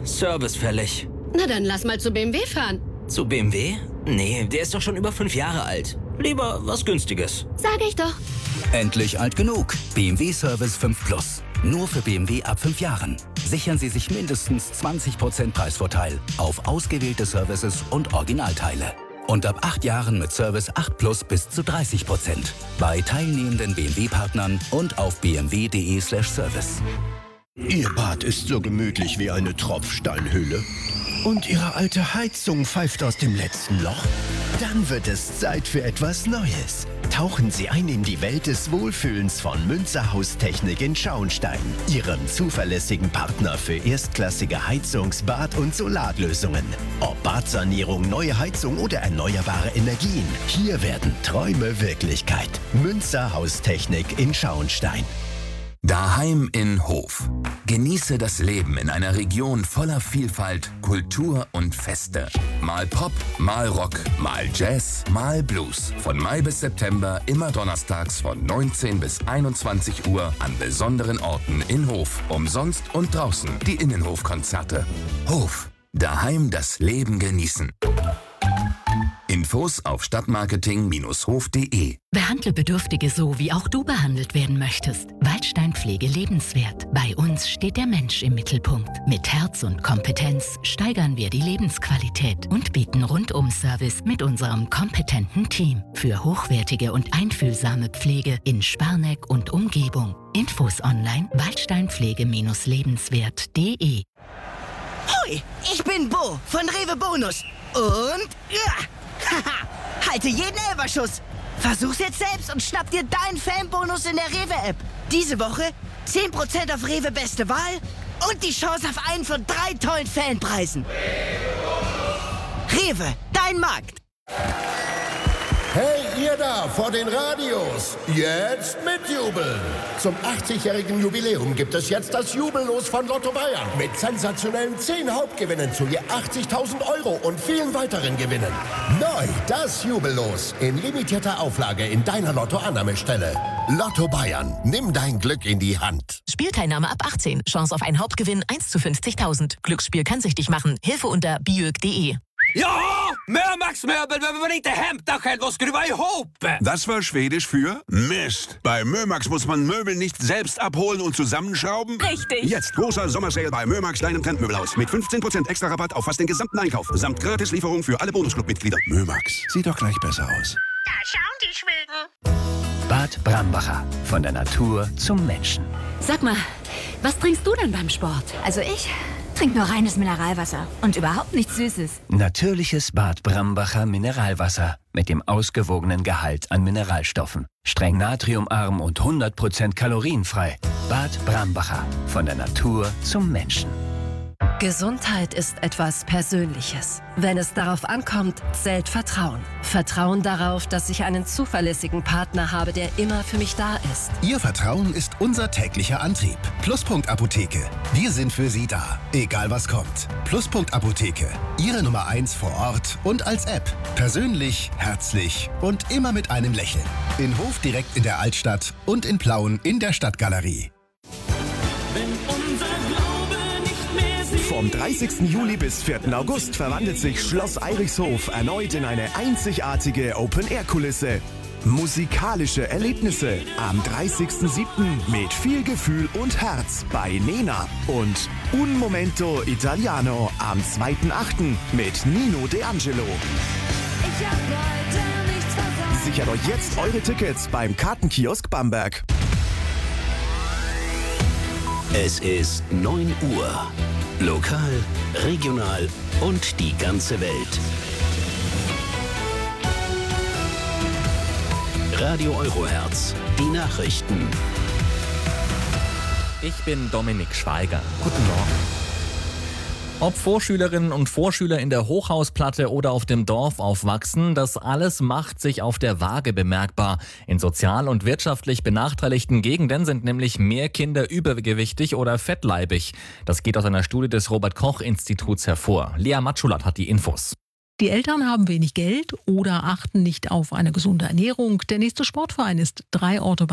Service fällig. Na dann lass mal zu BMW fahren. Zu BMW? Nee, der ist doch schon über 5 Jahre alt. Lieber was Günstiges. Sag ich doch. Endlich alt genug. BMW Service 5 Plus. Nur für BMW ab 5 Jahren. Sichern Sie sich mindestens 20% Preisvorteil auf ausgewählte Services und Originalteile. Und ab 8 Jahren mit Service 8 Plus bis zu 30%. Bei teilnehmenden BMW-Partnern und auf bmw.de/service. Ihr Bad ist so gemütlich wie eine Tropfsteinhöhle. Und Ihre alte Heizung pfeift aus dem letzten Loch? Dann wird es Zeit für etwas Neues. Tauchen Sie ein in die Welt des Wohlfühlens von Münzer Haustechnik in Schauenstein, Ihrem zuverlässigen Partner für erstklassige Heizungs-, Bad- und Solarlösungen. Ob Badsanierung, neue Heizung oder erneuerbare Energien, hier werden Träume Wirklichkeit. Münzer Haustechnik in Schauenstein. Daheim in Hof. Genieße das Leben in einer Region voller Vielfalt, Kultur und Feste. Mal Pop, mal Rock, mal Jazz, mal Blues. Von Mai bis September immer donnerstags von 19 bis 21 Uhr an besonderen Orten in Hof. Umsonst und draußen die Innenhofkonzerte. Hof. Daheim das Leben genießen. Infos auf stadtmarketing-hof.de. Behandle Bedürftige so, wie auch du behandelt werden möchtest. Waldstein Pflege lebenswert. Bei uns steht der Mensch im Mittelpunkt. Mit Herz und Kompetenz steigern wir die Lebensqualität und bieten Rundum-Service mit unserem kompetenten Team für hochwertige und einfühlsame Pflege in Sparneck und Umgebung. Infos online waldsteinpflege-lebenswert.de. Hoi, ich bin Bo von Rewe Bonus. Und ja, haha, halte jeden Elberschuss. Versuch's jetzt selbst und schnapp dir deinen Fanbonus in der Rewe-App. Diese Woche 10% auf Rewe Beste Wahl und die Chance auf einen von 3 tollen Fanpreisen. Rewe, dein Markt. Hey, ihr da vor den Radios, jetzt mitjubeln. Zum 80-jährigen Jubiläum gibt es jetzt das Jubellos von Lotto Bayern. Mit sensationellen 10 Hauptgewinnen zu je 80.000 € und vielen weiteren Gewinnen. Neu das Jubellos in limitierter Auflage in deiner Lotto-Annahmestelle. Lotto Bayern, nimm dein Glück in die Hand. Spielteilnahme ab 18. Chance auf einen Hauptgewinn 1 zu 50.000. Glücksspiel kann süchtig machen. Hilfe unter biög.de. Ja, Mömax-Möbel, wenn man inte hämtar själv och skruva ihop. Das war Schwedisch für Mist. Bei Mömax muss man Möbel nicht selbst abholen und zusammenschrauben. Richtig. Jetzt großer Sommersale bei Mömax, deinem Trendmöbelhaus. Mit 15% extra Rabatt auf fast den gesamten Einkauf. Samt Gratislieferung für alle Bonusclub-Mitglieder. Mömax, sieht doch gleich besser aus. Da schauen die Schweden. Bad Brambacher. Von der Natur zum Menschen. Sag mal, was trinkst du denn beim Sport? Also ich trinke nur reines Mineralwasser und überhaupt nichts Süßes. Natürliches Bad Brambacher Mineralwasser mit dem ausgewogenen Gehalt an Mineralstoffen. Streng natriumarm und 100% kalorienfrei. Bad Brambacher. Von der Natur zum Menschen. Gesundheit ist etwas Persönliches. Wenn es darauf ankommt, zählt Vertrauen. Vertrauen darauf, dass ich einen zuverlässigen Partner habe, der immer für mich da ist. Ihr Vertrauen ist unser täglicher Antrieb. Pluspunkt Apotheke. Wir sind für Sie da, egal was kommt. Pluspunkt Apotheke. Ihre Nummer 1 vor Ort und als App. Persönlich, herzlich und immer mit einem Lächeln. In Hof direkt in der Altstadt und in Plauen in der Stadtgalerie. Vom 30. Juli bis 4. August verwandelt sich Schloss Eirichshof erneut in eine einzigartige Open-Air-Kulisse. Musikalische Erlebnisse am 30.07. mit viel Gefühl und Herz bei Nena und Un Momento Italiano am 2.08. mit Nino D'Angelo. Sichert euch jetzt eure Tickets beim Kartenkiosk Bamberg. Es ist 9 Uhr. Lokal, regional und die ganze Welt. Radio Eurohertz, die Nachrichten. Ich bin Dominik Schweiger. Guten Morgen. Ob Vorschülerinnen und Vorschüler in der Hochhausplatte oder auf dem Dorf aufwachsen, das alles macht sich auf der Waage bemerkbar. In sozial und wirtschaftlich benachteiligten Gegenden sind nämlich mehr Kinder übergewichtig oder fettleibig. Das geht aus einer Studie des Robert-Koch-Instituts hervor. Lea Matschulat hat die Infos. Die Eltern haben wenig Geld oder achten nicht auf eine gesunde Ernährung. Der nächste Sportverein ist 3 Orte